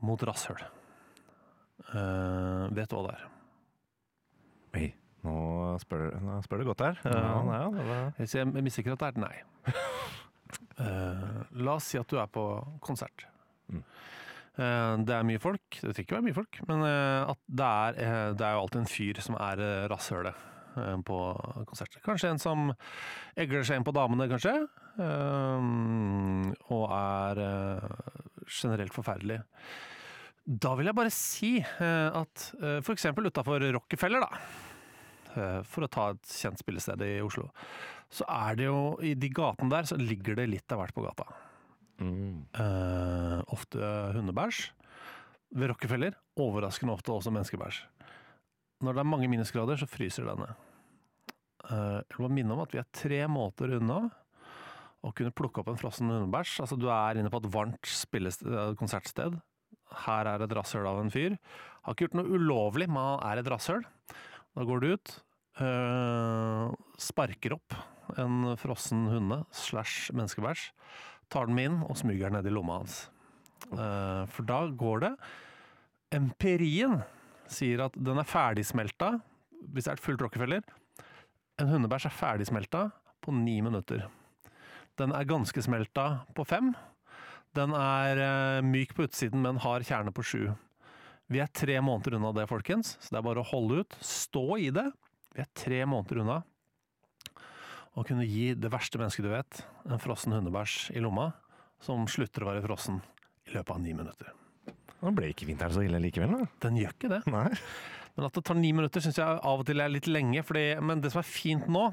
mot rasshøl. Vet du hva det er? Oi, nå spør du godt her. Jeg mistenker at det er et nei. La oss si at du er på konsert. Det er mye folk, det trenger ikke være mye folk, men at det er jo alltid en fyr som er rasshølet på konserter. Kanskje en som egler seg inn på damene, kanskje, og er generelt forferdelig. Da vil jeg bare si at for eksempel utenfor Rockefeller, for å ta et kjent spillested i Oslo, så er det jo, i de gatene der, så ligger det litt av hvert på gata. Ofte hundebæsj. Ved Rockefeller, overraskende ofte også menneskebæsj. Når det er mange minusgrader, så fryser denne. Jeg vil minne om at vi er 3 måneder unna å kunne plukke opp en frossen hundebæsj. Altså, du er inne på et varmt konsertsted. Her er et rasshøl av en fyr. Har ikke gjort noe ulovlig, men han er et rasshøl. Da går du ut, sparker opp en frossen hunde / menneskebæsj, tar den med inn og smyger den ned i lomma hans. For da går det. Empirien sier at den er ferdigsmelta, hvis det er et fullt Rockefeller. En hundebæsj er ferdigsmelta på 9 minutter. Den er ganske smelta på 5. Den er myk på utsiden, men har kjerne på 7. Vi er 3 måneder unna det, folkens. Så det er bare å holde ut, stå i det. Vi er 3 måneder unna å kunne gi det verste mennesket du vet, en frossen hundebæsj i lomma, som slutter å være frossen i løpet av 9 minutter. Nå ble ikke vinteren så ille likevel, da. Den gjør ikke det. Nei. Men at det tar 9 minutter synes jeg av og til er litt lenge, men det som er fint nå,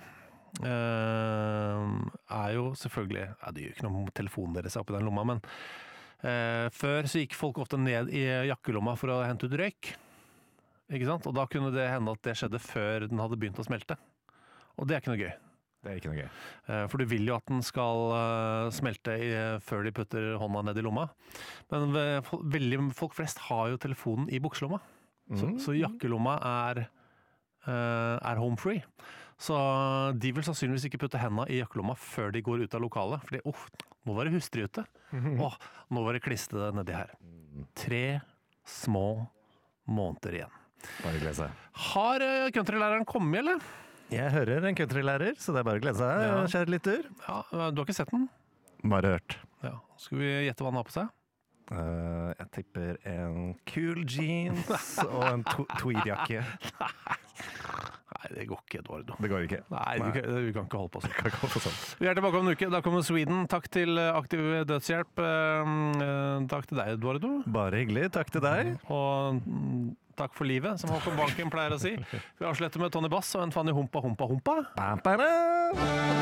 er jo selvfølgelig, det gjør ikke noe om telefonen deres oppi den lomma, men før så gikk folk ofte ned i jakkelomma for å hente ut røyk. Ikke sant? Og da kunne det hende at det skjedde før den hadde begynt å smelte. Og det er ikke noe gøy. Det er ikke noe gøy. For du vil jo at den skal smelte før de putter hånda ned i lomma. Men folk flest har jo telefonen i bukselomma. Så jakkelomma er home free. Så de vil sannsynligvis ikke putte hendene i jakkelomma før de går ut av lokalet. Fordi, nå var det hustrig ute. Nå var det klistret nedi her. 3 små måneder igjen. Bare glede seg. Har countrylæreren kommet, eller? Jeg hører en countrylærer, så det er bare å glede seg, kjære lytter. Ja, du har ikke sett den? Bare hørt. Ja. Skal vi gjette hva den har på seg? Jeg tipper en cool jeans og en tweedjakke. Nei, det går ikke, Eduardo. Det går ikke. Nei, vi kan ikke holde på sånn. Kan ikke holde på sånn. Vi er tilbake om en uke. Da kommer Sweden. Takk til Aktiv Dødshjelp. Takk til deg, Eduardo. Bare hyggelig. Takk til deg. Og takk for livet, som Håkon Banken pleier å si. Vi avslutter med Tony Bass og en Fanny Humpa Humpa Humpa.